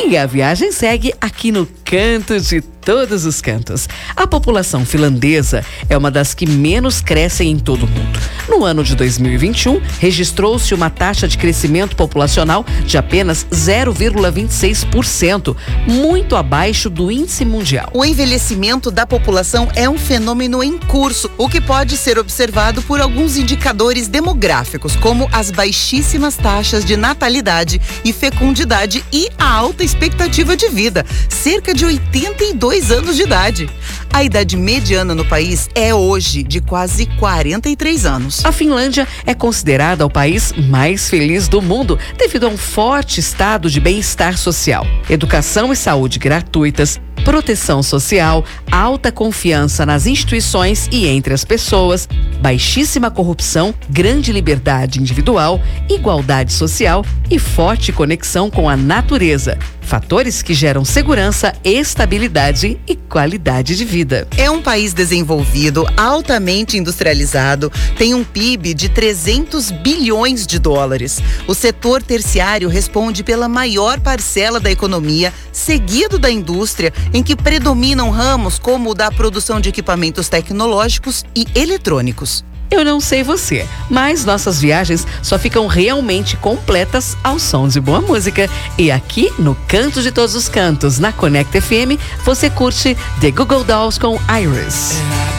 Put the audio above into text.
E a viagem segue aqui no Canto de Todos os Cantos. A população finlandesa é uma das que menos crescem em todo o mundo. No ano de 2021, registrou-se uma taxa de crescimento populacional de apenas 0,26%, muito abaixo do índice mundial. O envelhecimento da população é um fenômeno em curso, o que pode ser observado por alguns indicadores demográficos, como as baixíssimas taxas de natalidade e fecundidade e a alta expectativa de vida, cerca de 82 anos de idade. A idade mediana no país é hoje de quase 43 anos. A Finlândia é considerada o país mais feliz do mundo devido a um forte estado de bem-estar social, educação e saúde gratuitas, proteção social, alta confiança nas instituições e entre as pessoas, baixíssima corrupção, grande liberdade individual, igualdade social e forte conexão com a natureza. Fatores que geram segurança, estabilidade e qualidade de vida. É um país desenvolvido, altamente industrializado, tem um PIB de 300 bilhões de dólares. O setor terciário responde pela maior parcela da economia, seguido da indústria, em que predominam ramos como o da produção de equipamentos tecnológicos e eletrônicos. Eu não sei você, mas nossas viagens só ficam realmente completas ao som de boa música. E aqui no Canto de Todos os Cantos, na Connect FM, você curte The Google Dolls com Iris.